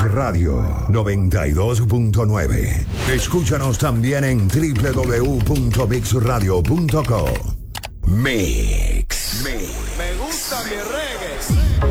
Radio 92.9. Escúchanos también en www.mixradio.co. Mix. Me gusta mi reggae.